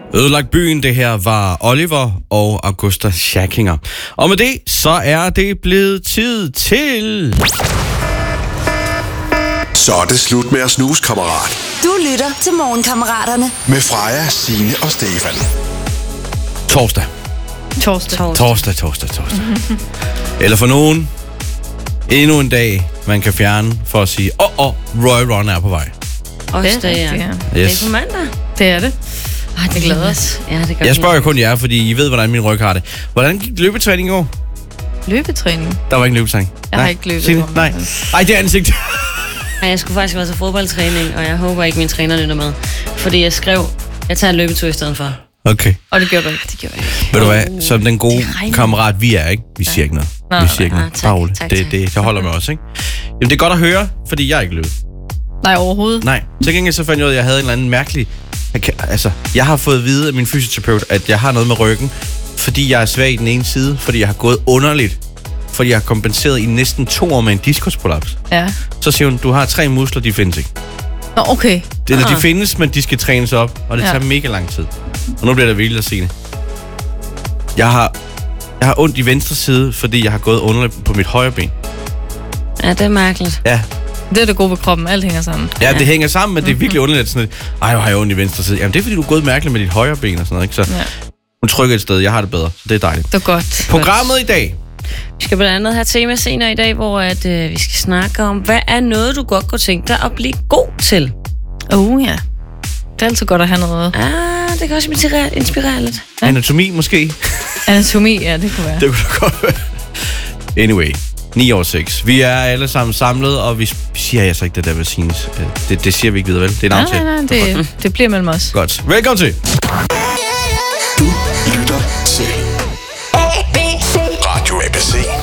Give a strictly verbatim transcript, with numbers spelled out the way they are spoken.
Ødelagt byen, det her var Oliver og Augusta Schackinger. Og med det, så er det blevet tid til... Så er det slut med at snuse, kammerat. Du lytter til Morgenkammeraterne. Med Freja, Signe og Stefan. Torsdag. Torsdag. Torsdag, torsdag, torsdag. Eller for nogen, endnu en dag, man kan fjerne for at sige, åh, oh, oh, Royal Run er på vej. Også det, ja. Yes. Det er på mandag. Det er det. Ej, det glæder os. Ja, det gør Jeg spørger jo kun jer, fordi I ved, hvordan min ryg har det. Hvordan gik løbetræning i går? Løbetræning? Der var ikke løbetræning. Jeg Nej. har ikke løbet. Signe? Nej. Ej, det er ansigt. Ej, jeg skulle faktisk være til fodboldtræning, og jeg håber ikke, min træner lytter med. Fordi jeg skrev, jeg tager en løbetur i stedet for. Okay. Og det gjorde du ikke. Det gjorde jeg ikke. Ved du hvad, som den gode kammerat vi er, ikke? Vi siger ikke noget. Nej, Vi siger ikke nej, noget. tak, Bare roligt. tak, Det, tak. det, det holder med os, ikke? Jamen, det er godt at høre, fordi jeg er ikke løbet. Nej, overhovedet. Nej. Til gengæld så fandt jeg ud af, at jeg havde en eller anden mærkelig... Jeg kan, altså, jeg har fået at vide af min fysioterapeut, at jeg har noget med ryggen, fordi jeg er svag i den ene side, fordi jeg har gået underligt, fordi jeg har kompenseret i næsten to år med en diskusprolaps. Ja. Så siger hun, du har tre muskler, de findes ikke. Nå, okay. Det er, når de findes, men de skal trænes op, og det Ja. tager mega lang tid. Og nu bliver det vildt at sige det. Jeg har, jeg har ondt i venstre side, fordi jeg har gået underligt på mit højre ben. Ja, det er mærkeligt. Ja, Det er det gode ved kroppen. Alt hænger sammen. ja det hænger sammen, men det er virkelig underligt. Sådan lidt, ej, hvor har jeg ondt i venstre side. Jamen, det er, fordi du er gået mærkeligt med dit højre ben og sådan noget, ikke? Så Ja. hun trykker et sted, jeg har det bedre, så det er dejligt. Det er godt. Programmet i dag. Vi skal blandt andet have tema senere i dag, hvor at, øh, vi skal snakke om, hvad er noget, du godt kunne tænke dig at blive god til? Oh ja. Det er altid godt at have noget. Ah, det kan også inspirere, inspirere lidt. Ja. Anatomi måske. Anatomi, ja, det kunne være. Det kunne da godt være. Anyway, ni over seks. Vi er alle sammen samlet, og vi siger altså ikke det der, hvad Sines. Det, det siger vi ikke videre, vel? Det er en Nej, aftale. nej, nej, det, det bliver mellem os. Godt. Velkommen til. Du lytter til Radio A B C.